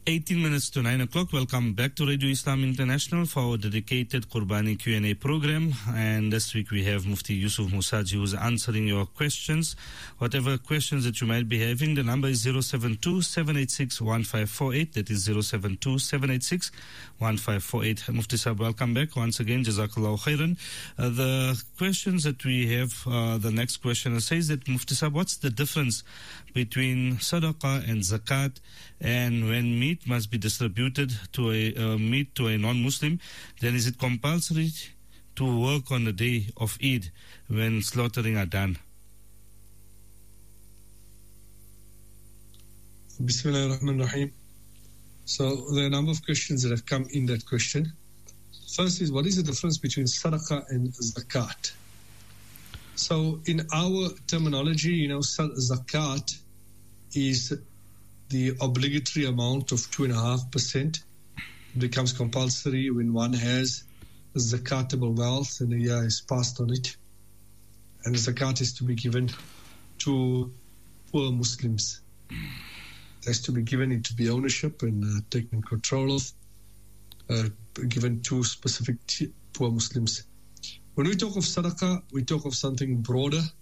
18 minutes to 9 o'clock. Welcome back to Radio Islam International for our dedicated Qurbani Q&A program. And this week we have Mufti Yusuf Musaji who's answering your questions. Whatever questions that you might be having, the number is 072-786-1548. That is 072-786-1548. Mufti Sahib, welcome back once again. Jazakallahu khairan. The questions that we have, the next question says that, Mufti Sahib, what's the difference between sadaqah and zakat? And when meat must be distributed to a non-Muslim, then is it compulsory to work on the day of Eid when slaughtering are done? Bismillahir Rahmanir Rahim. So there are a number of questions that have come in that question. First is, what is the difference between sadaqah and zakat? So in our terminology, zakat is the obligatory amount of 2.5%. It becomes compulsory when one has zakatable wealth and a year is passed on it. And the zakat is to be given to poor Muslims. It has to be given into the ownership and taken control of, given to specific poor Muslims. When we talk of sadaqah, we talk of something broader.